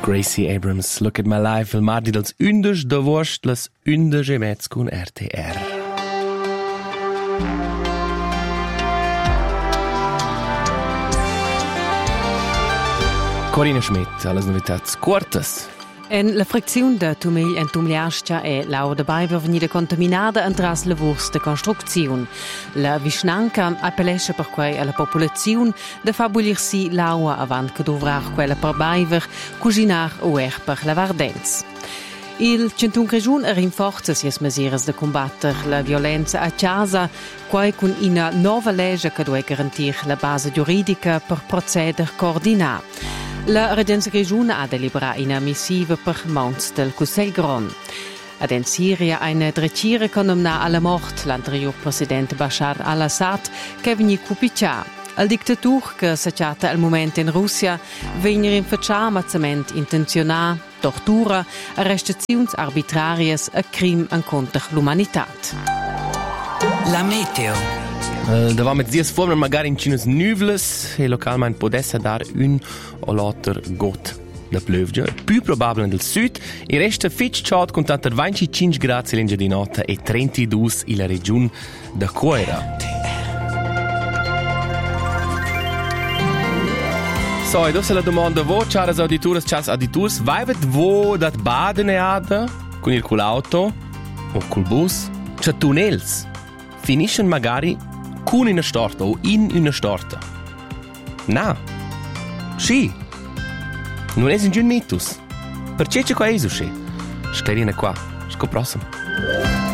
Gracie Abrams, Look at My Life, il mardi dels 11 d'agost, les 11:30 con RTR. Corina Schmidt, alle novitats cortas. En la fraczione de Tumegl en Tumgliascia è l'au dabei vegnida contaminata entras lavurs de construcziun. La Vischnanca appellesce per quei alla popolazione de fabulirsi l'aua avant che dovrar quella per baiver, cucinar o per lavar dents. Il Centun Grigiun rinforza sias mesiras de combatter la violenza a casa, quai con una nova legge che deve garantir la base giuridica per proceder coordinar. La Regenza Grigiuna ha deliberato una missiva per Mons del Cussel Gron. Ad in Siria eine drecire condamna alla morte l'anterior presidente Bashar al-Assad che veni cupiccia. Al dictatur che s'acciata al momento in Russia vegner infaccia mazzament intenzionà, tortura, arrestazions arbitrarias e crim en contra l'umanitat. La meteo. Davant mit dies formen magari in cines nuvles e localmente podessa dar un o l'altro got da plövgia. Più probabile del sud, il resta fitch ciad con tanto 25 gradi l'engia di notte e 32 in la regione da Coira. So, e dopo la domanda, wo caras auditores, vaivet wo dat badene ada con il l'auto o col bus? C'è tunnels. Finiscono magari con una storta o in una storta. No. Sì. Non è un mitus. Perché c'è qua eso, sì? Sclerina qua. Scoprossimo.